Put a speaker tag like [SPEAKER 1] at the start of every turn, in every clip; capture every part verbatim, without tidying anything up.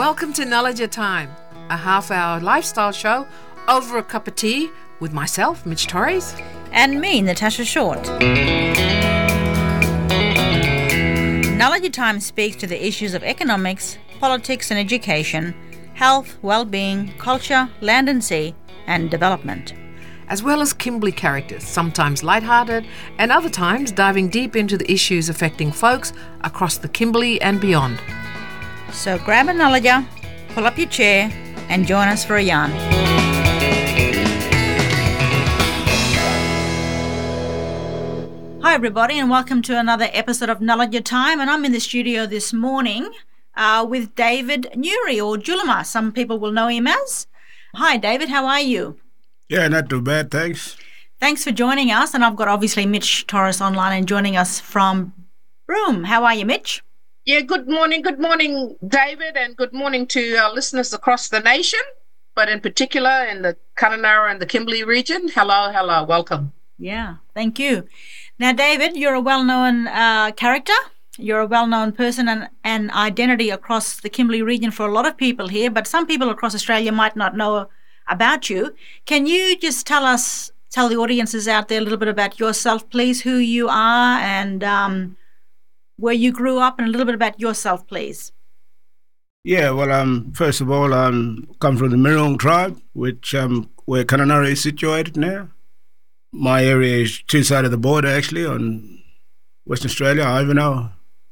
[SPEAKER 1] Welcome to Knowledge Time, a half-hour lifestyle show over a cup of tea with myself, Mitch Torres.
[SPEAKER 2] And me, Natasha Short. Knowledge Time speaks to the issues of economics, politics and education, health, well-being, culture, land and sea, and development.
[SPEAKER 1] As well as Kimberley characters, sometimes lighthearted and other times diving deep into the issues affecting folks across the Kimberley and beyond.
[SPEAKER 2] So grab a knowledger, pull up your chair, and join us for a yarn. Hi everybody, and welcome to another episode of Knowledge Time. And I'm in the studio this morning uh, with David Newry, or Julima, some people will know him as. Hi David, how are you?
[SPEAKER 3] Yeah, not too bad, thanks.
[SPEAKER 2] Thanks for joining us. And I've got obviously Mitch Torres online and joining us from Broome. How are you, Mitch?
[SPEAKER 4] Yeah, good morning. Good morning, David, and good morning to our listeners across the nation, but in particular in the Kununurra and the Kimberley region. Hello, hello, welcome.
[SPEAKER 2] Yeah, thank you. Now, David, you're a well-known uh, character. You're a well-known person and an identity across the Kimberley region for a lot of people here, but some people across Australia might not know about you. Can you just tell us, tell the audiences out there a little bit about yourself, please, who you are and um, where you grew up, and a little bit about yourself, please?
[SPEAKER 3] Yeah, well, um, first of all, I um, come from the Mirong tribe, which um, where Kununurra is situated now. My area is two sides of the border, actually, on Western Australia, Ivanhoe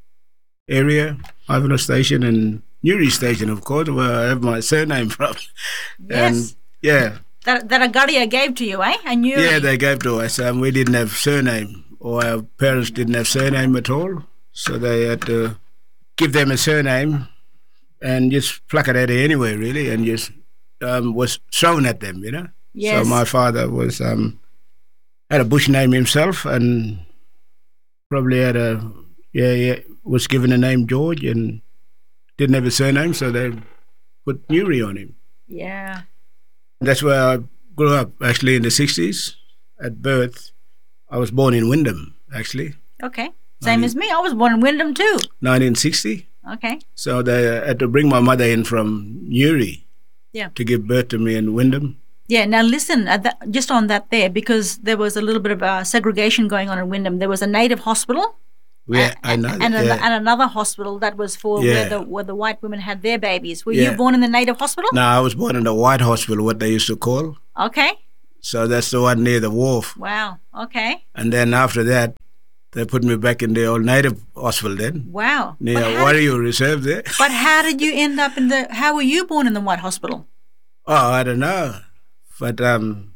[SPEAKER 3] area, Ivanhoe Station, and Newry Station, of course, where I have my surname from.
[SPEAKER 2] Yes.
[SPEAKER 3] And, yeah.
[SPEAKER 2] That, that Agadia gave to you, eh? A Newry.
[SPEAKER 3] Yeah, they gave to us. Um, we didn't have surname, or our parents didn't have surname at all. So they had to give them a surname and just pluck it out of anywhere, really, and just um, was thrown at them, you know.
[SPEAKER 2] Yes.
[SPEAKER 3] So my father was um, had a bush name himself, and probably had a yeah, yeah was given a name George and didn't have a surname, so they put Newry on him.
[SPEAKER 2] Yeah.
[SPEAKER 3] That's where I grew up, actually, in the sixties. At birth, I was born in Wyndham, actually.
[SPEAKER 2] Okay. Same as me. I was born in Wyndham too.
[SPEAKER 3] nineteen sixty.
[SPEAKER 2] Okay.
[SPEAKER 3] So they had to bring my mother in from Newry.
[SPEAKER 2] Yeah.
[SPEAKER 3] To give birth to me in Wyndham.
[SPEAKER 2] Yeah. Now listen, at that, just on that there, because there was a little bit of uh, segregation going on in Wyndham. There was a native hospital.
[SPEAKER 3] Yeah,
[SPEAKER 2] and,
[SPEAKER 3] I know.
[SPEAKER 2] And,
[SPEAKER 3] that, yeah.
[SPEAKER 2] a, and another hospital that was for
[SPEAKER 3] yeah.
[SPEAKER 2] where the where the white women had their babies. Were
[SPEAKER 3] yeah.
[SPEAKER 2] you born in the native hospital?
[SPEAKER 3] No, I was born in the white hospital, what they used to call.
[SPEAKER 2] Okay.
[SPEAKER 3] So that's the one near the wharf.
[SPEAKER 2] Wow. Okay.
[SPEAKER 3] And then after that, they put me back in the old native hospital then.
[SPEAKER 2] Wow.
[SPEAKER 3] Near Warrior Reserve there.
[SPEAKER 2] But how did you end up in the, how were you born in the white hospital?
[SPEAKER 3] Oh, I don't know. But um,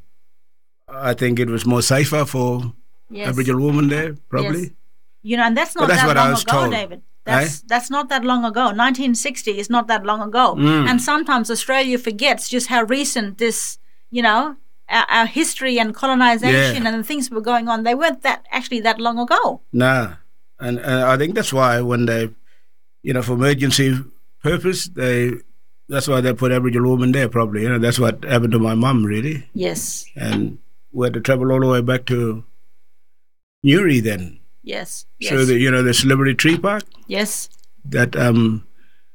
[SPEAKER 3] I think it was more safer for yes. Aboriginal women there, probably. Yes.
[SPEAKER 2] You know, and that's not
[SPEAKER 3] that's
[SPEAKER 2] that
[SPEAKER 3] what
[SPEAKER 2] long
[SPEAKER 3] I was
[SPEAKER 2] ago,
[SPEAKER 3] told.
[SPEAKER 2] David. That's
[SPEAKER 3] eh?
[SPEAKER 2] that's not that long ago. nineteen sixty is not that long ago.
[SPEAKER 3] Mm.
[SPEAKER 2] And sometimes Australia forgets just how recent this, you know, our, our history and colonization
[SPEAKER 3] yeah.
[SPEAKER 2] and the things that were going on, they weren't that actually that long ago.
[SPEAKER 3] No. And uh, I think that's why when they, you know, for emergency purpose, they, that's why they put Aboriginal women there probably. You know, that's what happened to my mum, really.
[SPEAKER 2] Yes.
[SPEAKER 3] And we had to travel all the way back to Newry then.
[SPEAKER 2] Yes. yes.
[SPEAKER 3] So, the, you know, the Celebrity Tree Park?
[SPEAKER 2] Yes.
[SPEAKER 3] That, um,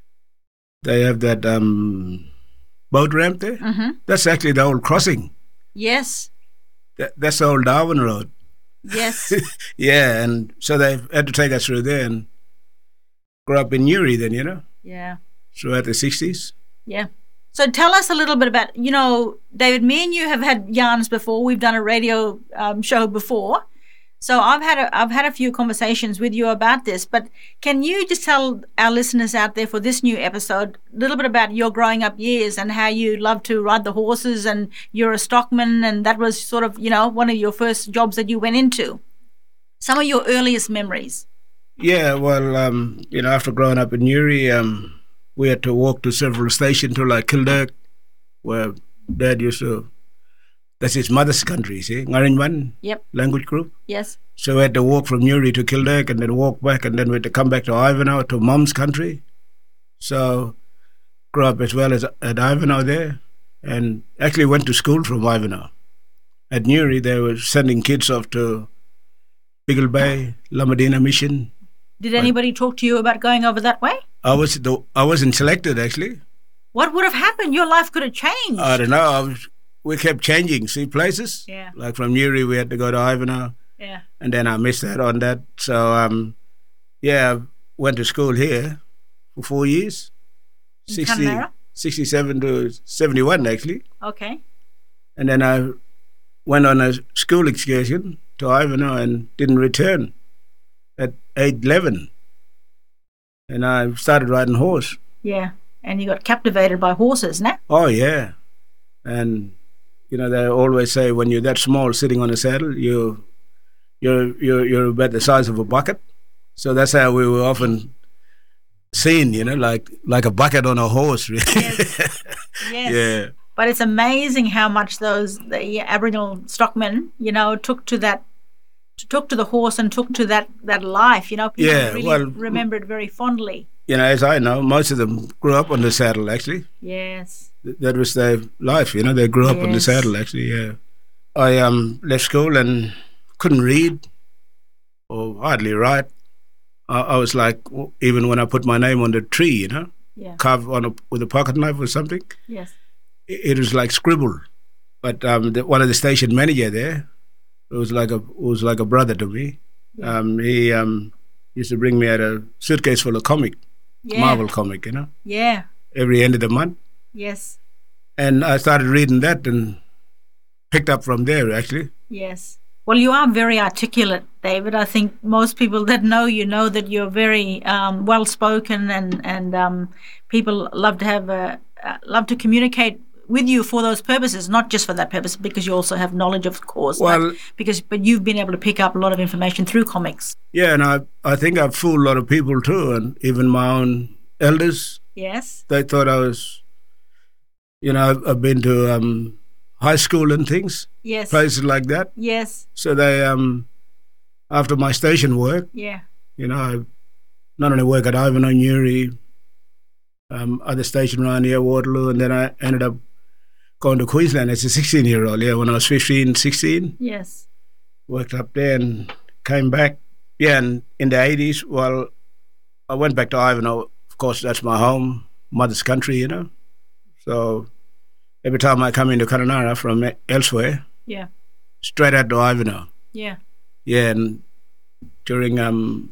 [SPEAKER 3] they have that um, boat ramp there.
[SPEAKER 2] Mm-hmm.
[SPEAKER 3] That's actually the old crossing.
[SPEAKER 2] Yes.
[SPEAKER 3] That, that's the old Darwin Road.
[SPEAKER 2] Yes.
[SPEAKER 3] Yeah, and so they had to take us through there and grew up in Newry then, you know?
[SPEAKER 2] Yeah.
[SPEAKER 3] Throughout the sixties.
[SPEAKER 2] Yeah. So tell us a little bit about, you know, David, me and you have had yarns before. We've done a radio um, show before. So I've had a, I've had a few conversations with you about this, but can you just tell our listeners out there for this new episode a little bit about your growing up years and how you loved to ride the horses and you're a stockman and that was sort of, you know, one of your first jobs that you went into? Some of your earliest memories.
[SPEAKER 3] Yeah, well, um, you know, after growing up in Newry, um, we had to walk to several stations to like Kildare, where Dad used to. That's his mother's country, see? Ngarinman
[SPEAKER 2] yep.
[SPEAKER 3] language group.
[SPEAKER 2] Yes. So
[SPEAKER 3] we had to walk from Newry to Kildare and then walk back, and then we had to come back to Ivanhoe, to Mum's country. So grew up as well as at Ivanhoe there, and actually went to school from Ivanhoe. At Newry, they were sending kids off to Biggle Bay, Lamadina Mission.
[SPEAKER 2] Did anybody but talk to you about going over that way?
[SPEAKER 3] I was the, I wasn't selected, actually.
[SPEAKER 2] What would have happened? Your life could have changed.
[SPEAKER 3] I don't know. I was, we kept changing, see, places.
[SPEAKER 2] Yeah.
[SPEAKER 3] Like from Newry, we had to go to Ivanhoe.
[SPEAKER 2] Yeah.
[SPEAKER 3] And then I missed that on that. So, um, yeah, I went to school here for four years.
[SPEAKER 2] In
[SPEAKER 3] sixty,
[SPEAKER 2] Kununurra?
[SPEAKER 3] sixty-seven to seventy-one, actually.
[SPEAKER 2] Okay.
[SPEAKER 3] And then I went on a school excursion to Ivanhoe and didn't return at age eleven. And I started riding horse.
[SPEAKER 2] Yeah. And you got captivated by horses, no?
[SPEAKER 3] Oh, yeah. And, you know, they always say when you're that small sitting on a saddle, you, you're, you're, you're about the size of a bucket. So that's how we were often seen, you know, like like a bucket on a horse. Really.
[SPEAKER 2] Yes. Yes.
[SPEAKER 3] Yeah.
[SPEAKER 2] But it's amazing how much those the Aboriginal stockmen, you know, took to that, took to the horse and took to that, that life. You know, people
[SPEAKER 3] Yeah,
[SPEAKER 2] really
[SPEAKER 3] well,
[SPEAKER 2] remember it very fondly.
[SPEAKER 3] You know, as I know, most of them grew up on the saddle, actually.
[SPEAKER 2] Yes.
[SPEAKER 3] Th- That was their life, you know. They grew up on the
[SPEAKER 2] Yes.
[SPEAKER 3] saddle, actually, yeah. I um, left school and couldn't read or hardly write. I, I was like, w- even when I put my name on the tree, you know,
[SPEAKER 2] Yeah.
[SPEAKER 3] carved on a, with a pocket knife or something,
[SPEAKER 2] Yes.
[SPEAKER 3] it, it was like scribble. But um, the, one of the station manager there, it was like a it was like a brother to me.
[SPEAKER 2] Yeah.
[SPEAKER 3] Um, he um, used to bring me out a suitcase full of comic,
[SPEAKER 2] Yeah.
[SPEAKER 3] Marvel comic, you know,
[SPEAKER 2] Yeah.
[SPEAKER 3] every end of the month.
[SPEAKER 2] Yes.
[SPEAKER 3] And I started reading that and picked up from there, actually.
[SPEAKER 2] Yes. Well, you are very articulate, David. I think most people that know you know that you're very um, well spoken, and and um, people love to have a, uh, love to communicate with you for those purposes, not just for that purpose, because you also have knowledge, of course.
[SPEAKER 3] Well-
[SPEAKER 2] but because but you've been able to pick up a lot of information through comics.
[SPEAKER 3] Yeah, and I I think I've fooled a lot of people too, and even my own elders.
[SPEAKER 2] Yes.
[SPEAKER 3] They thought I was, you know, I've, I've been to um, high school and things,
[SPEAKER 2] Yes.
[SPEAKER 3] places like that.
[SPEAKER 2] Yes.
[SPEAKER 3] So they, um, after my station work,
[SPEAKER 2] Yeah.
[SPEAKER 3] you know, I not only work at Ivanhoe, Newry, um, other station around here, Waterloo, and then I ended up going to Queensland as a sixteen-year-old, yeah, when I was fifteen, sixteen.
[SPEAKER 2] Yes.
[SPEAKER 3] Worked up there and came back. Yeah, and in the eighties, well, I went back to Ivanhoe. Of course, that's my home, mother's country, you know. So every time I come into Kununurra from e- elsewhere,
[SPEAKER 2] Yeah.
[SPEAKER 3] straight out to Ivanhoe.
[SPEAKER 2] Yeah.
[SPEAKER 3] Yeah, and during um,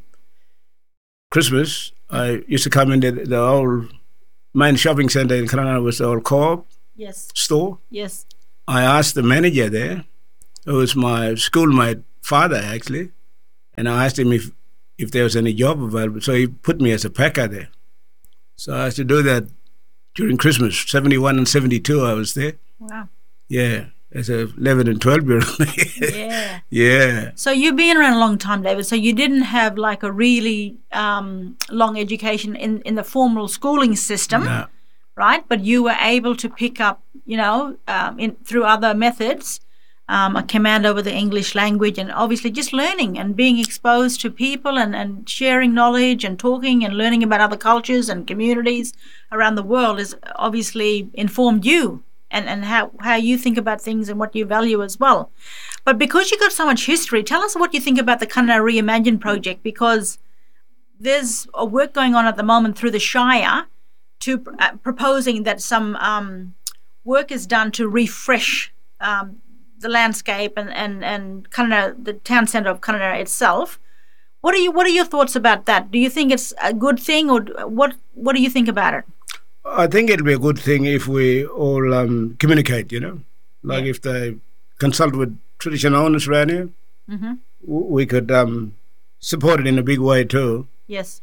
[SPEAKER 3] Christmas, I used to come into the, the old main shopping centre in Kununurra was the old Co-op
[SPEAKER 2] Yes.
[SPEAKER 3] store.
[SPEAKER 2] Yes.
[SPEAKER 3] I asked the manager there, who was my schoolmate father actually, and I asked him if, if there was any job available. So he put me as a packer there. So I used to do that during Christmas, seventy-one and seventy-two I was there.
[SPEAKER 2] Wow.
[SPEAKER 3] Yeah, as a eleven and twelve year old.
[SPEAKER 2] Yeah.
[SPEAKER 3] Yeah.
[SPEAKER 2] So you've been around a long time, David. So you didn't have like a really um, long education in, in the formal schooling system,
[SPEAKER 3] No.
[SPEAKER 2] right? But you were able to pick up, you know, um, in through other methods, um, a command over the English language, and obviously just learning and being exposed to people and, and sharing knowledge and talking and learning about other cultures and communities around the world has obviously informed you and, and how, how you think about things and what you value as well. But because you've got so much history, tell us what you think about the Kununurra Reimagine project, because there's a work going on at the moment through the Shire to uh, proposing that some um, work is done to refresh um, the landscape and and and Kununurra, the town centre of Kununurra itself. What are you What are your thoughts about that? Do you think it's a good thing, or what What do you think about it?
[SPEAKER 3] I think it'll be a good thing if we all um, communicate, you know, like
[SPEAKER 2] Yeah.
[SPEAKER 3] if they consult with traditional owners around here,
[SPEAKER 2] Mm-hmm.
[SPEAKER 3] w- we could um, support it in a big way too,
[SPEAKER 2] Yes.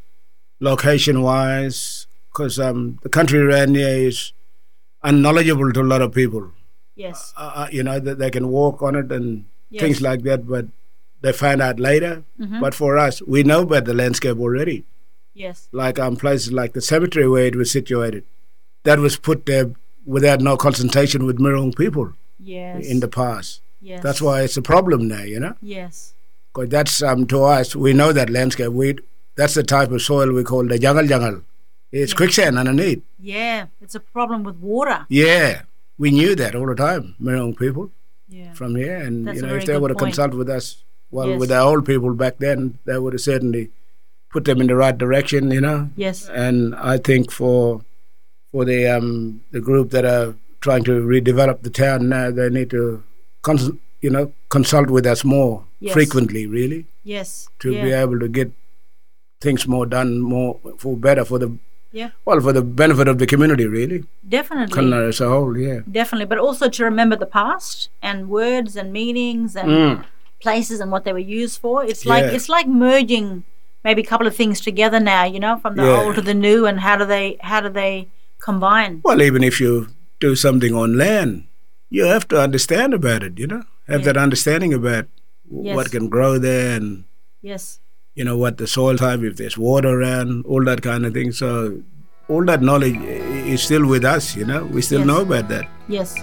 [SPEAKER 3] location-wise, because um, the country around here is unknowledgeable to a lot of people.
[SPEAKER 2] Yes.
[SPEAKER 3] Uh, uh, you know, that they can walk on it and
[SPEAKER 2] Yes.
[SPEAKER 3] things like that, but they find out later.
[SPEAKER 2] Mhm.
[SPEAKER 3] But for us, we know about the landscape already.
[SPEAKER 2] Yes.
[SPEAKER 3] Like um, places like the cemetery where it was situated, that was put there without no consultation with Mirong people
[SPEAKER 2] Yes.
[SPEAKER 3] in the past.
[SPEAKER 2] Yes.
[SPEAKER 3] That's why it's a problem now, you know.
[SPEAKER 2] Yes.
[SPEAKER 3] Because that's um, to us, we know that landscape. We that's the type of soil we call the jungle jungle. It's
[SPEAKER 2] Yeah.
[SPEAKER 3] quicksand underneath.
[SPEAKER 2] Yeah. It's a problem with water.
[SPEAKER 3] Yeah, we knew that all the time, Mirong people
[SPEAKER 2] Yeah.
[SPEAKER 3] from here, and
[SPEAKER 2] That's
[SPEAKER 3] you
[SPEAKER 2] a
[SPEAKER 3] know
[SPEAKER 2] very
[SPEAKER 3] if they
[SPEAKER 2] good
[SPEAKER 3] would have
[SPEAKER 2] point.
[SPEAKER 3] consulted with us, well,
[SPEAKER 2] Yes.
[SPEAKER 3] with the old people back then, they would have certainly put them in the right direction, you know.
[SPEAKER 2] Yes.
[SPEAKER 3] And I think for for the um, the group that are trying to redevelop the town now, they need to cons- you know consult with us more
[SPEAKER 2] Yes.
[SPEAKER 3] frequently, really,
[SPEAKER 2] Yes.
[SPEAKER 3] to
[SPEAKER 2] yeah.
[SPEAKER 3] be able to get things more done, more for better for the
[SPEAKER 2] Yeah.
[SPEAKER 3] well for the benefit of the community, really,
[SPEAKER 2] Definitely.
[SPEAKER 3] Kununurra as a whole. Yeah.
[SPEAKER 2] Definitely. But also to remember the past and words and meanings and
[SPEAKER 3] Mm.
[SPEAKER 2] places and what they were used for. It's like
[SPEAKER 3] Yeah.
[SPEAKER 2] it's like merging maybe a couple of things together now, you know, from the
[SPEAKER 3] Yeah.
[SPEAKER 2] old to the new, and how do they how do they combine?
[SPEAKER 3] Well, even if you do something on land, you have to understand about it. You know, have
[SPEAKER 2] Yeah.
[SPEAKER 3] that understanding about w-
[SPEAKER 2] Yes.
[SPEAKER 3] what can grow there and
[SPEAKER 2] Yes.
[SPEAKER 3] you know what the soil type, if there's water around, all that kind of thing. So all that knowledge i- is still with us. You know, we still
[SPEAKER 2] Yes.
[SPEAKER 3] know about that.
[SPEAKER 2] Yes.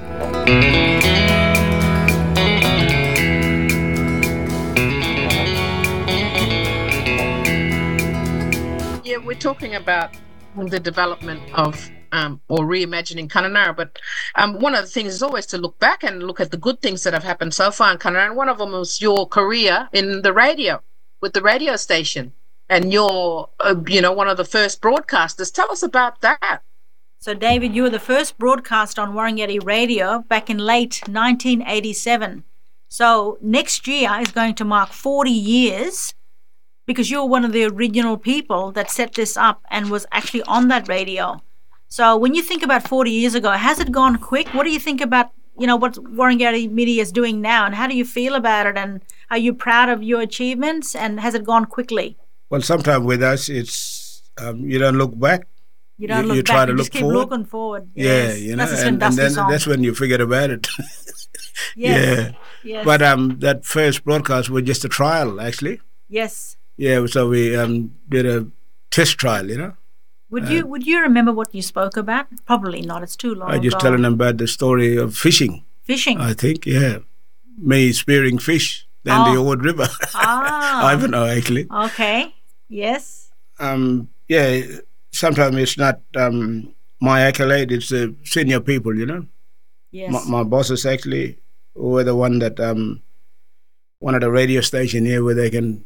[SPEAKER 4] Yeah, we're talking about the development of um, or reimagining Kununurra, but um, one of the things is always to look back and look at the good things that have happened so far in Kununurra. And one of them was your career in the radio, with the radio station, and you're, uh, you know, one of the first broadcasters. Tell us about that.
[SPEAKER 2] So, David, you were the first broadcast on Warringati Radio back in late nineteen eighty-seven. So, next year is going to mark forty years because you're one of the original people that set this up and was actually on that radio. So, when you think about forty years ago, has it gone quick? What do you think about, you know, what Warringati Media is doing now, and how do you feel about it? And are you proud of your achievements? And has it gone quickly?
[SPEAKER 3] Well, sometimes with us, it's um, you don't look back.
[SPEAKER 2] You don't
[SPEAKER 3] You-
[SPEAKER 2] look
[SPEAKER 3] you
[SPEAKER 2] back,
[SPEAKER 3] try to
[SPEAKER 2] you
[SPEAKER 3] look
[SPEAKER 2] just keep
[SPEAKER 3] forward.
[SPEAKER 2] looking forward.
[SPEAKER 3] Yeah,
[SPEAKER 2] Yes.
[SPEAKER 3] you know,
[SPEAKER 2] That's a
[SPEAKER 3] and, and
[SPEAKER 2] Dusty
[SPEAKER 3] then
[SPEAKER 2] song.
[SPEAKER 3] that's when you forget about it.
[SPEAKER 2] Yes.
[SPEAKER 3] Yeah.
[SPEAKER 2] Yes.
[SPEAKER 3] But um, that first broadcast was just a trial, actually.
[SPEAKER 2] yes.
[SPEAKER 3] Yeah, so we um did a test trial, you know.
[SPEAKER 2] Would you would you remember what you spoke about? Probably not. It's too long
[SPEAKER 3] I just
[SPEAKER 2] ago.
[SPEAKER 3] telling them about the story of fishing.
[SPEAKER 2] Fishing.
[SPEAKER 3] I think, yeah, me spearing fish down the
[SPEAKER 2] Oh.
[SPEAKER 3] Ord River.
[SPEAKER 2] ah.
[SPEAKER 3] I don't know actually.
[SPEAKER 2] Okay. Yes.
[SPEAKER 3] Um, yeah, sometimes it's not um my accolade; it's the senior people, you know.
[SPEAKER 2] Yes.
[SPEAKER 3] My, my bosses actually were the one that um wanted a radio station here where they can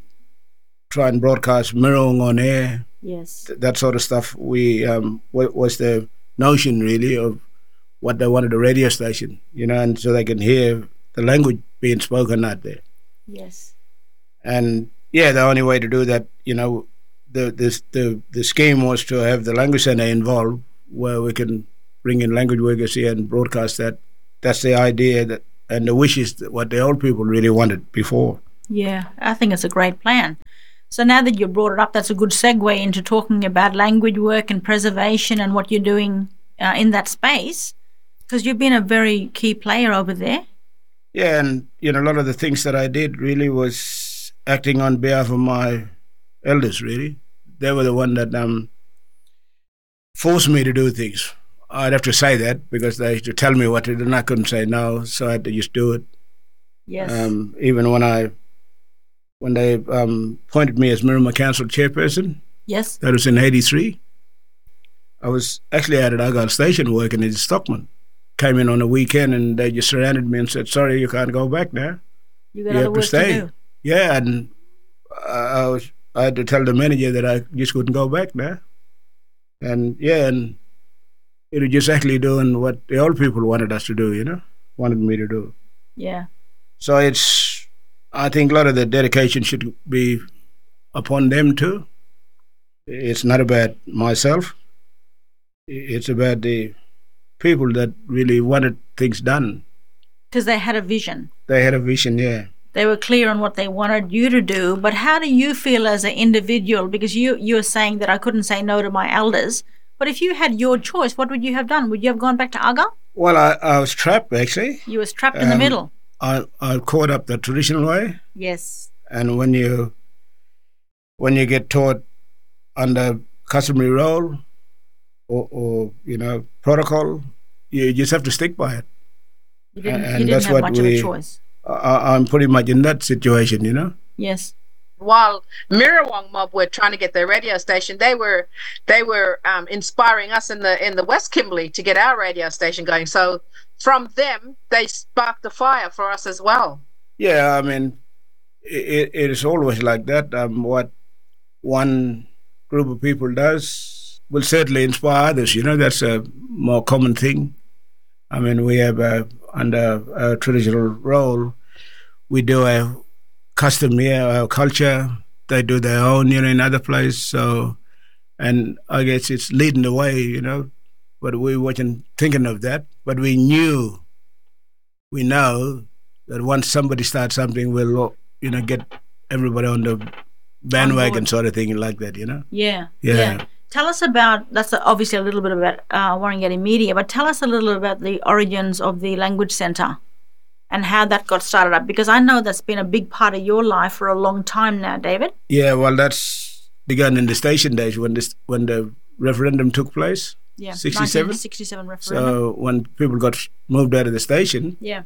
[SPEAKER 3] try and broadcast Mirrong on air.
[SPEAKER 2] yes.
[SPEAKER 3] That sort of stuff. We um wa- was the notion really of what they wanted a radio station, you know, and so they can hear the language being spoken out there.
[SPEAKER 2] Yes.
[SPEAKER 3] And yeah, the only way to do that, you know, the the the, the scheme was to have the language center involved, where we can bring in language workers here and broadcast that. That's the idea that, and the wishes that what the old people really wanted before.
[SPEAKER 2] Yeah. I think it's a great plan. So now that you brought it up, that's a good segue into talking about language work and preservation and what you're doing uh, in that space, because you've been a very key player over there.
[SPEAKER 3] Yeah, and you know, a lot of the things that I did really was acting on behalf of my elders. Really, they were the one that um forced me to do things. I'd have to say that because they used to tell me what to do, and I couldn't say no, so I had to just do it.
[SPEAKER 2] Yes.
[SPEAKER 3] Um, even when I when they um, appointed me as Miramar Council chairperson,
[SPEAKER 2] yes.
[SPEAKER 3] that was in eighty-three. I was actually out at Argyle Station working in Stockman. Came in on a weekend and they just surrounded me and said, "Sorry, you can't go back now."
[SPEAKER 2] You got
[SPEAKER 3] You
[SPEAKER 2] other
[SPEAKER 3] have to
[SPEAKER 2] work
[SPEAKER 3] stay.
[SPEAKER 2] to do.
[SPEAKER 3] Yeah, and I, I was I had to tell the manager that I just couldn't go back now. And yeah, and it was just actually doing what the old people wanted us to do, you know, wanted me to do.
[SPEAKER 2] Yeah.
[SPEAKER 3] So it's, I think a lot of the dedication should be upon them too. It's not about myself. It's about the people that really wanted things done.
[SPEAKER 2] Because they had a vision.
[SPEAKER 3] They had a vision, yeah.
[SPEAKER 2] They were clear on what they wanted you to do. But how do you feel as an individual? Because you you were saying that I couldn't say no to my elders. But if you had your choice, what would you have done? Would you have gone back to Argyle?
[SPEAKER 3] Well, I, I was trapped actually.
[SPEAKER 2] You was trapped in the
[SPEAKER 3] Um,
[SPEAKER 2] middle.
[SPEAKER 3] I I caught up the traditional way,
[SPEAKER 2] Yes.
[SPEAKER 3] and when you when you get taught under customary role or, or you know protocol, you just have to stick by it.
[SPEAKER 2] You didn't,
[SPEAKER 3] and
[SPEAKER 2] you didn't
[SPEAKER 3] that's
[SPEAKER 2] have
[SPEAKER 3] what
[SPEAKER 2] much of
[SPEAKER 3] we-
[SPEAKER 2] a choice.
[SPEAKER 3] I, I'm pretty much in that situation, you know.
[SPEAKER 2] Yes.
[SPEAKER 4] While Mirawong Mob were trying to get their radio station, they were they were um, inspiring us in the in the West Kimberley to get our radio station going. So from them, they sparked a fire for us as well.
[SPEAKER 3] Yeah, I mean, it, it is always like that. Um, what one group of people does will certainly inspire others. You know, that's a more common thing. I mean, we have uh, under a traditional role, we do a custom here, our culture. They do their own, you know, in other places. So, and I guess it's leading the way, you know. But we wasn't thinking of that. But we knew, we know that once somebody starts something, we'll, you know, get everybody on the bandwagon sort of thing like that, you know.
[SPEAKER 2] Yeah.
[SPEAKER 3] Yeah.
[SPEAKER 2] yeah. Tell us about, that's obviously a little bit about uh, Warringata Media, but tell us a little about the origins of the Language Centre and how that got started up, because I know that's been a big part of your life for a long time now, David.
[SPEAKER 3] Yeah, well, that's begun in the station days when this when the referendum took place.
[SPEAKER 2] Yeah,
[SPEAKER 3] sixty-seven
[SPEAKER 2] nineteen sixty-seven referendum.
[SPEAKER 3] So when people got moved out of the station,
[SPEAKER 2] yeah,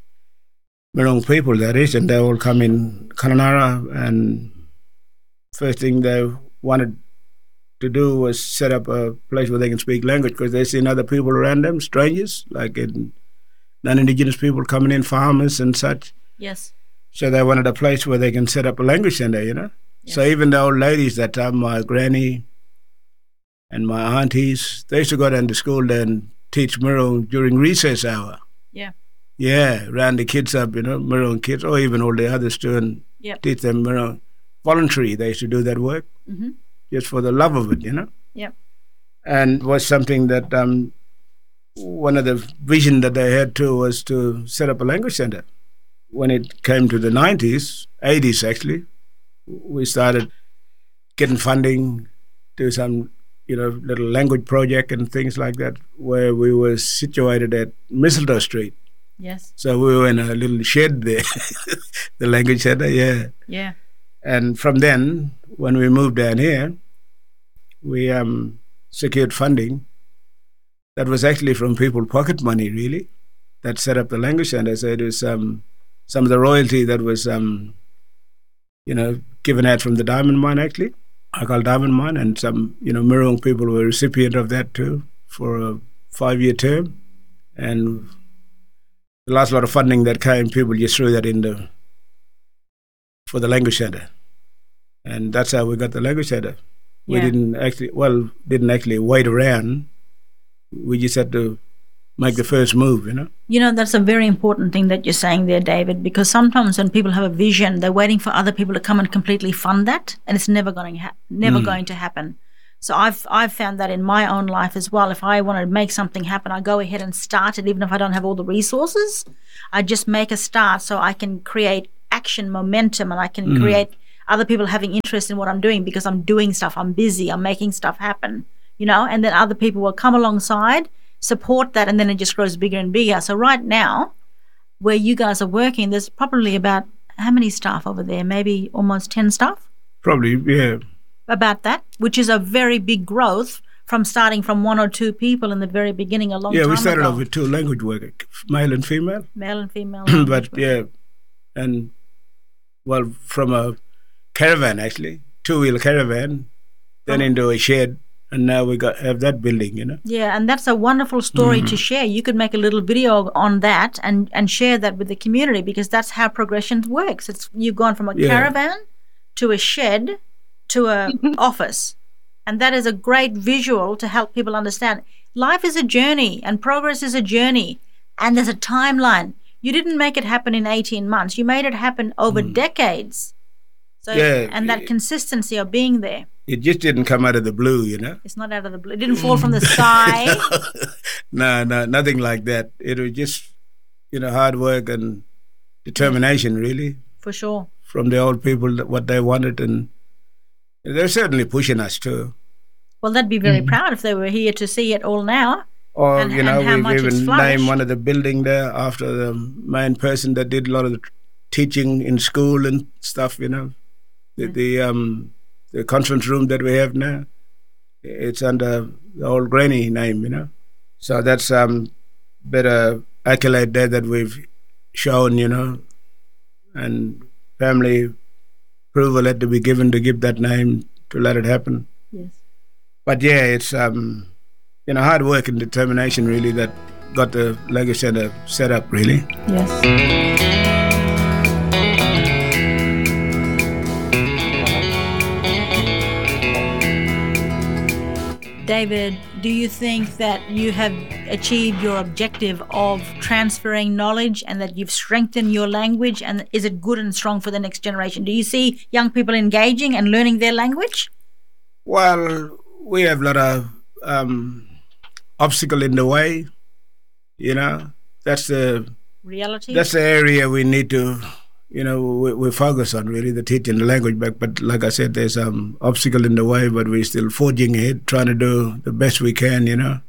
[SPEAKER 3] Mirong people, that is, and they all come in Kununurra, and first thing they wanted to do was set up a place where they can speak language, because they've seen other people around them, strangers, like in non-Indigenous people coming in, farmers and such.
[SPEAKER 2] Yes.
[SPEAKER 3] So they wanted a place where they can set up a language centre, you know. Yes. So even the old ladies that time, my granny and my aunties, they used to go down to school there and teach Mirong during recess hour.
[SPEAKER 2] Yeah.
[SPEAKER 3] Yeah, round the kids up, you know, Mirong kids, or even all the others too, and
[SPEAKER 2] yep.
[SPEAKER 3] teach them Mirong. Voluntary, they used to do that work.
[SPEAKER 2] Mm-hmm.
[SPEAKER 3] Just for the love of it, you know?
[SPEAKER 2] Yeah.
[SPEAKER 3] And was something that um, one of the vision that they had too was to set up a language centre. When it came to the nineties, eighties actually, we started getting funding to some, you know, little language project and things like that, where we were situated at Mistletoe Street.
[SPEAKER 2] Yes.
[SPEAKER 3] So we were in a little shed there, the language centre, yeah.
[SPEAKER 2] Yeah.
[SPEAKER 3] And from then, when we moved down here, we um, secured funding that was actually from people pocket money, really, that set up the language centre. So it was um, some of the royalty that was, um, you know, given out from the diamond mine, actually, I call diamond mine, and some, you know, Mirong people were recipient of that too for a five-year term. And the last lot of funding that came, people just threw that in the, for the language centre. And that's how we got the language centre. We
[SPEAKER 2] Yeah.
[SPEAKER 3] didn't actually, well, didn't actually wait around. We just had to make the first move, you know.
[SPEAKER 2] You know, that's a very important thing that you're saying there, David, because sometimes when people have a vision, they're waiting for other people to come and completely fund that, and it's never going to ha- never
[SPEAKER 3] Mm.
[SPEAKER 2] going to happen. So I've I've found that in my own life as well. If I want to make something happen, I go ahead and start it, even if I don't have all the resources. I just make a start so I can create action momentum, and I can
[SPEAKER 3] Mm.
[SPEAKER 2] create other people having interest in what I'm doing because I'm doing stuff, I'm busy, I'm making stuff happen, you know, and then other people will come alongside, support that, and then it just grows bigger and bigger. So right now, where you guys are working, there's probably about how many staff over there? Maybe almost ten staff?
[SPEAKER 3] Probably, yeah.
[SPEAKER 2] About that, which is a very big growth from starting from one or two people in the very beginning a long
[SPEAKER 3] Yeah,
[SPEAKER 2] time
[SPEAKER 3] we started
[SPEAKER 2] ago.
[SPEAKER 3] off with two language workers, male and female.
[SPEAKER 2] Male and female.
[SPEAKER 3] But yeah, and well, from a caravan actually, two-wheel caravan, then
[SPEAKER 2] Oh.
[SPEAKER 3] into a shed, and now we got have that building, you know.
[SPEAKER 2] Yeah, and that's a wonderful story to share. You could make a little video on that and, and share that with the community, because that's how progression works. It's you've gone from a
[SPEAKER 3] Yeah.
[SPEAKER 2] caravan to a shed to a office. And that is a great visual to help people understand. Life is a journey and progress is a journey, and there's a timeline. You didn't make it happen in eighteen months. You made it happen over decades. So
[SPEAKER 3] Yeah,
[SPEAKER 2] and that
[SPEAKER 3] it-
[SPEAKER 2] consistency of being there.
[SPEAKER 3] It just didn't come out of the blue, you know.
[SPEAKER 2] It's not out of the blue. It didn't fall from the sky.
[SPEAKER 3] No, no, nothing like that. It was just, you know, hard work and determination, really,
[SPEAKER 2] For sure.
[SPEAKER 3] from the old people, that what they wanted, and they're certainly pushing us too.
[SPEAKER 2] Well, they'd be very proud if they were here to see it all now.
[SPEAKER 3] Or,
[SPEAKER 2] And-
[SPEAKER 3] you know,
[SPEAKER 2] and how
[SPEAKER 3] we've
[SPEAKER 2] much it's
[SPEAKER 3] even
[SPEAKER 2] flourished.
[SPEAKER 3] named one of the building there after the main person that did a lot of the teaching in school and stuff, you know. The, the, um, the conference room that we have now, it's under the old granny name, you know. So that's um better accolade there that we've shown, you know, and family approval had to be given to give that name to let it happen.
[SPEAKER 2] Yes.
[SPEAKER 3] But yeah, it's um, you know, hard work and determination really that got the Language Centre set up, really.
[SPEAKER 2] Yes. David, do you think that you have achieved your objective of transferring knowledge and that you've strengthened your language? And is it good and strong for the next generation? Do you see young people engaging and learning their language?
[SPEAKER 3] Well, we have a lot of um, obstacle in the way. You know, that's the
[SPEAKER 2] reality.
[SPEAKER 3] That's the area we need to, you know, we, we focus on really, the teaching the language back. But like I said, there's some um, obstacle in the way, but we're still forging ahead, trying to do the best we can, you know.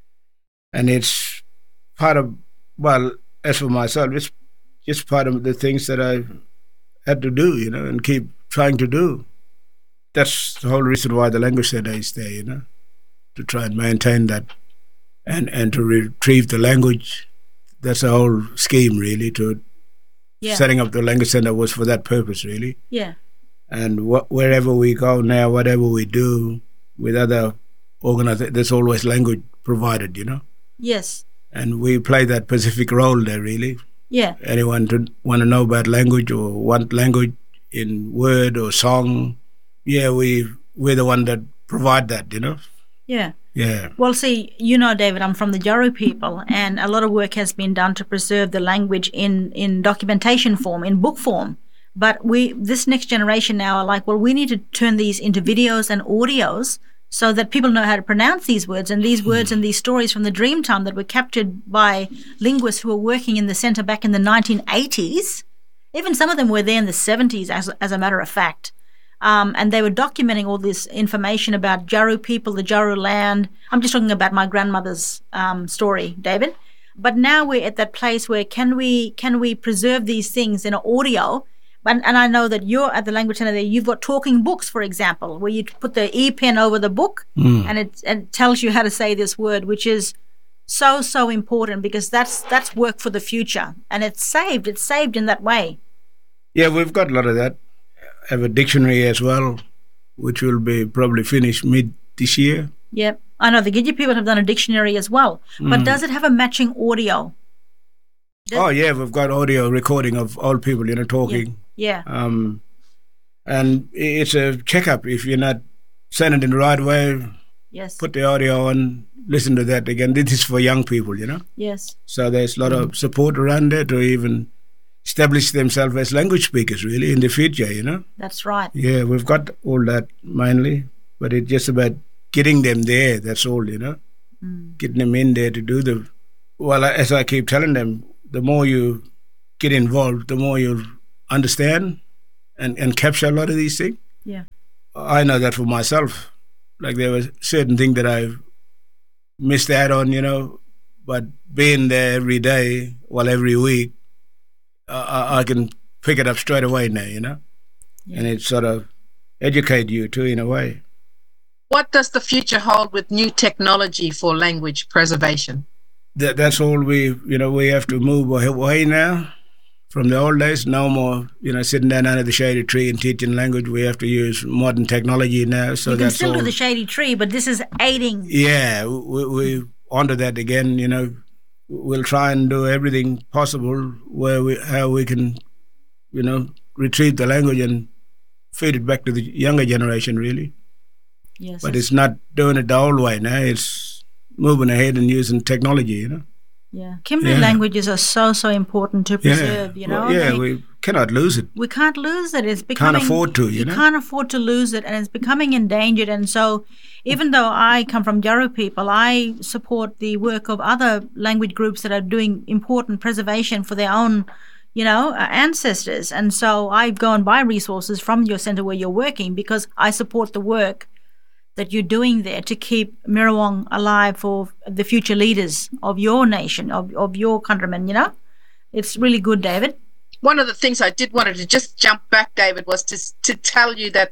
[SPEAKER 3] And it's part of, well, as for myself, it's just part of the things that I had to do, you know, and keep trying to do. That's the whole reason why the language center is there, you know, to try and maintain that and, and to retrieve the language. That's the whole scheme, really, to yeah. setting up the language center was for that purpose, really.
[SPEAKER 2] Yeah.
[SPEAKER 3] And wh- wherever we go now, whatever we do with other organizations, there's always language provided, you know.
[SPEAKER 2] Yes.
[SPEAKER 3] And we play that Pacific role there, really.
[SPEAKER 2] Yeah.
[SPEAKER 3] Anyone to want to know about language or want language in word or song, yeah, we, we're the one that provide that, you know.
[SPEAKER 2] Yeah.
[SPEAKER 3] Yeah.
[SPEAKER 2] Well, see, you know, David, I'm from the Jaru people, and a lot of work has been done to preserve the language in, in documentation form, in book form. But we, this next generation now are like, well, we need to turn these into videos and audios so that people know how to pronounce these words, and these words and these stories from the Dreamtime that were captured by linguists who were working in the centre back in the nineteen eighties. Even some of them were there in the seventies, as, as a matter of fact. Um, and they were documenting all this information about Jaru people, the Jaru land. I'm just talking about my grandmother's um, story, David. But now we're at that place where can we can we preserve these things in an audio? And, and I know that you're at the Language Centre there. You've got talking books, for example, where you put the e-pen over the book mm. and it, it tells you how to say this word, which is so, so important because that's that's work for the future. And it's saved. It's saved in that way.
[SPEAKER 3] Yeah, we've got a lot of that. Have a dictionary as well, which will be probably finished mid this year.
[SPEAKER 2] Yep. I know the Gidji people have done a dictionary as well. But mm. does it have a matching audio? Does
[SPEAKER 3] oh, yeah, we've got audio recording of old people, you know, talking.
[SPEAKER 2] Yeah. yeah.
[SPEAKER 3] Um, and it's a checkup. If you're not saying it in the right way,
[SPEAKER 2] yes.
[SPEAKER 3] put the audio on, listen to that again. This is for young people, you know.
[SPEAKER 2] Yes.
[SPEAKER 3] So there's a lot mm. of support around there to even establish themselves as language speakers, really, in the future, you know.
[SPEAKER 2] That's right.
[SPEAKER 3] Yeah, we've got all that mainly, but it's just about getting them there, that's all, you know. Mm. Getting them in there to do the... Well, as I keep telling them, the more you get involved, the more you understand and, and capture a lot of these things.
[SPEAKER 2] Yeah.
[SPEAKER 3] I know that for myself. Like there was certain things that I missed out on, you know, but being there every day, well, every week, I, I can pick it up straight away now, you know, yeah. and it sort of educate you too in a way.
[SPEAKER 4] What does the future hold with new technology for language preservation?
[SPEAKER 3] That, that's all we, you know, we have to move away now from the old days. No more, you know, sitting down under the shady tree and teaching language. We have to use modern technology now. So
[SPEAKER 2] you can
[SPEAKER 3] that's
[SPEAKER 2] still
[SPEAKER 3] all.
[SPEAKER 2] do the shady tree, but this is aiding.
[SPEAKER 3] Yeah, we, we onto that again, you know. We'll try and do everything possible where we, how we can, you know, retrieve the language and feed it back to the younger generation, really.
[SPEAKER 2] Yes.
[SPEAKER 3] But it's not doing it the old way now. It's moving ahead and using technology, you know.
[SPEAKER 2] Yeah. Kimberley
[SPEAKER 3] yeah.
[SPEAKER 2] languages are so, so important to preserve,
[SPEAKER 3] yeah.
[SPEAKER 2] you know.
[SPEAKER 3] Well, yeah,
[SPEAKER 2] they,
[SPEAKER 3] we cannot lose it.
[SPEAKER 2] We can't lose it. It's becoming...
[SPEAKER 3] Can't afford to, you,
[SPEAKER 2] you
[SPEAKER 3] know.
[SPEAKER 2] You can't afford to lose it, and it's becoming endangered. And so even though I come from Jaru people, I support the work of other language groups that are doing important preservation for their own, you know, uh, ancestors. And so I go and buy resources from your centre where you're working because I support the work that you're doing there to keep Mirrawong alive for the future leaders of your nation, of, of your countrymen, you know. It's really good, David.
[SPEAKER 4] One of the things I did wanted to just jump back, David, was to, to tell you that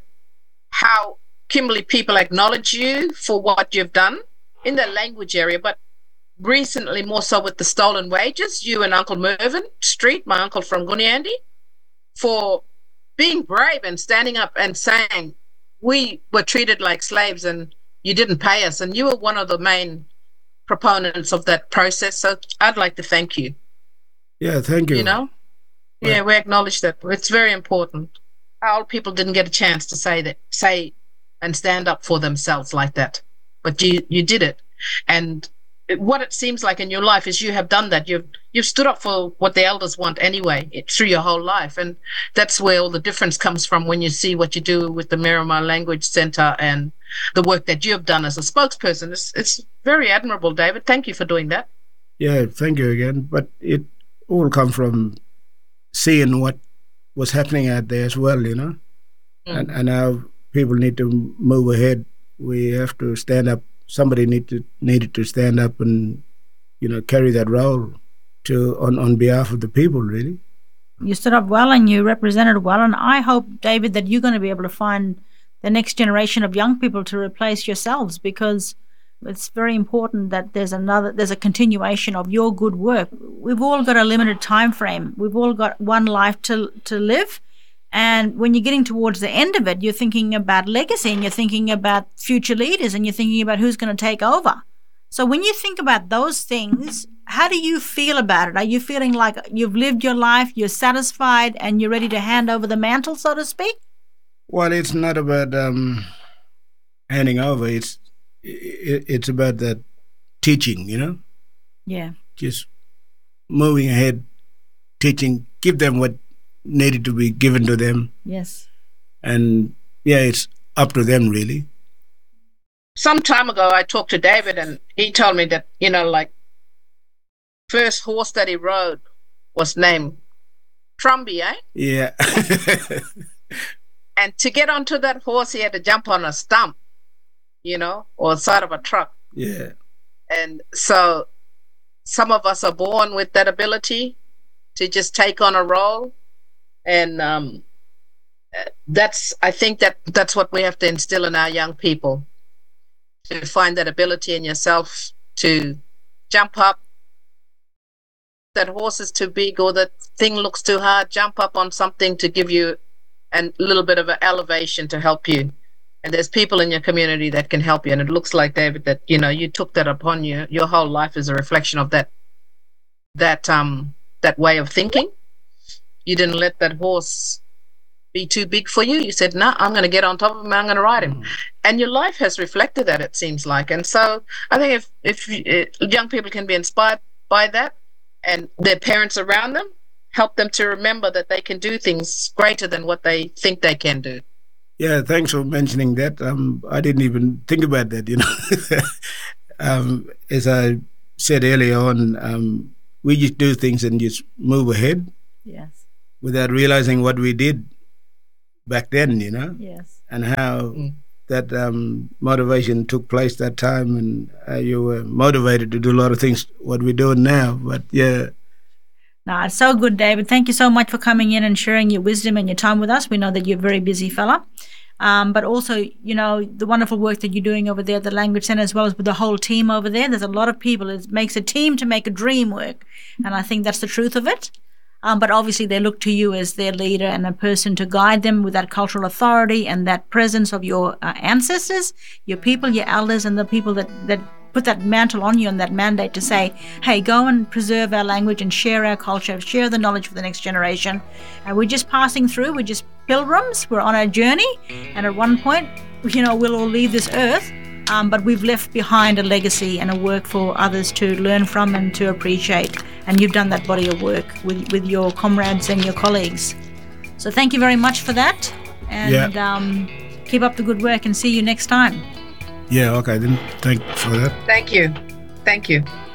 [SPEAKER 4] how Kimberley people acknowledge you for what you've done in the language area, but recently more so with the stolen wages, you and Uncle Mervyn Street, my uncle from Gunyandi, for being brave and standing up and saying, we were treated like slaves and you didn't pay us. And you were one of the main proponents of that process. So I'd like to thank you.
[SPEAKER 3] Yeah, thank you.
[SPEAKER 4] You know? Yeah, yeah we acknowledge that. It's very important. Our old people didn't get a chance to say that, say and stand up for themselves like that. but you you did it. And it, what it seems like in your life is you have done that. You've you've stood up for what the elders want anyway it, through your whole life, and that's where all the difference comes from when you see what you do with the Miramar Language Centre and the work that you have done as a spokesperson. It's it's very admirable, David. Thank you for doing that.
[SPEAKER 3] Yeah, thank you again. But it all come from seeing what was happening out there as well, you know, mm. and and how people need to move ahead. We have to stand up. Somebody need to needed to stand up and, you know, carry that role to on, on behalf of the people, really.
[SPEAKER 2] You stood up well and you represented well, and I hope, David, that you're going to be able to find the next generation of young people to replace yourselves, because it's very important that there's another there's a continuation of your good work. We've all got a limited time frame. We've all got one life to to live. And when you're getting towards the end of it, you're thinking about legacy, and you're thinking about future leaders, and you're thinking about who's going to take over. So when you think about those things, how do you feel about it? Are you feeling like you've lived your life, you're satisfied, and you're ready to hand over the mantle, so to speak?
[SPEAKER 3] Well, it's not about um, handing over. It's it, it's about that teaching, you know?
[SPEAKER 2] Yeah.
[SPEAKER 3] Just moving ahead, teaching, give them what needed to be given to them.
[SPEAKER 2] Yes.
[SPEAKER 3] And yeah, it's up to them, really.
[SPEAKER 4] Some time ago, I talked to David, and he told me that, you know, like, first horse that he rode was named Trumby, eh?
[SPEAKER 3] Yeah.
[SPEAKER 4] And to get onto that horse, he had to jump on a stump, you know, or the side of a truck.
[SPEAKER 3] Yeah.
[SPEAKER 4] And so some of us are born with that ability to just take on a role. And um, that's, I think that that's what we have to instill in our young people, to find that ability in yourself to jump up. That horse is too big or that thing looks too hard, jump up on something to give you a little bit of an elevation to help you. And there's people in your community that can help you. And it looks like, David, that, you know, you took that upon you. Your whole life is a reflection of that, that, um, that way of thinking. You didn't let that horse be too big for you. You said, no, nah, I'm going to get on top of him and I'm going to ride him. Mm. And your life has reflected that, it seems like. And so I think if, if uh, young people can be inspired by that, and their parents around them, help them to remember that they can do things greater than what they think they can do.
[SPEAKER 3] Yeah, thanks for mentioning that. Um, I didn't even think about that, you know. um, as I said earlier on, um, we just do things and just move ahead.
[SPEAKER 2] Yes.
[SPEAKER 3] Without realizing what we did back then, you know.
[SPEAKER 2] Yes.
[SPEAKER 3] And how mm. that um, motivation took place that time, and how you were motivated to do a lot of things, what we're doing now. But yeah.
[SPEAKER 2] No, it's so good, David. Thank you so much for coming in and sharing your wisdom and your time with us. We know that you're a very busy fella. Um, but also, you know, the wonderful work that you're doing over there at the Language Centre, as well as with the whole team over there. There's a lot of people. It makes a team to make a dream work. And I think that's the truth of it. Um, but obviously they look to you as their leader and a person to guide them with that cultural authority and that presence of your uh, ancestors, your people, your elders, and the people that, that put that mantle on you and that mandate to say, hey, go and preserve our language and share our culture, share the knowledge for the next generation. And we're just passing through. We're just pilgrims. We're on our journey. And at one point, you know, we'll all leave this earth. Um, but we've left behind a legacy and a work for others to learn from and to appreciate. And you've done that body of work with, with your comrades and your colleagues. So thank you very much for that. And yeah. um, keep up the good work and see you next time.
[SPEAKER 3] Yeah, okay, then thanks for that.
[SPEAKER 4] Thank you. Thank you.